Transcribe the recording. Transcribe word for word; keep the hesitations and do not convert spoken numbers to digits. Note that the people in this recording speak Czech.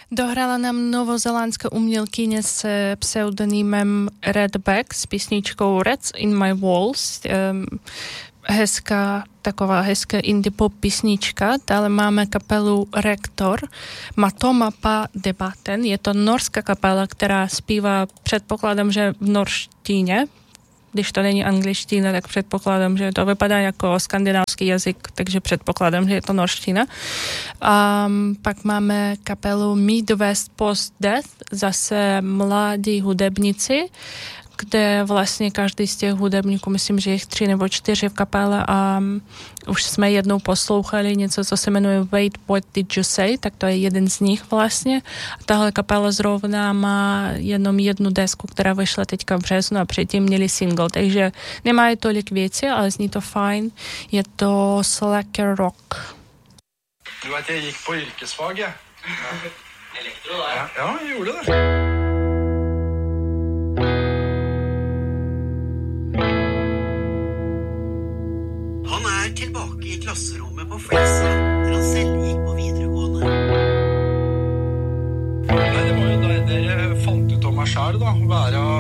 Dohrala nám novozelandská umělkyně s pseudonymem Redback s písničkou Rats in My Walls. Um, hezká, taková hezká indie pop písnička. Dále máme kapelu Rektor, Matomapa Debaten. Je to norská kapela, která zpívá, předpokládám, že v norštině. Když to není angličtina, tak předpokládám, že to vypadá jako skandinávský jazyk, takže předpokládám, že je to norština. A pak máme kapelu Midwest Post Death, zase mladí hudebníci, kde vlastně každý z těch hudebníků, myslím, že jich tři nebo čtyři v kapele a už jsme jednou poslouchali něco, co se jmenuje Wait, What Did You Say, tak to je jeden z nich vlastně. A tahle kapela zrovna má jenom jednu desku, která vyšla teďka v březnu a předtím měli single, takže nemají tolik věcí, ale zní to fajn. Je to slacker rock. Du vet, jeg gikk på yrkesfag, jeg. Elektro, da? Ja, ja, jeg gjorde det. Han er tilbake i klasserommet på Flesland, der han selv gikk på videregående. Nei, det var jo da dere fant ut om meg selv, da. Være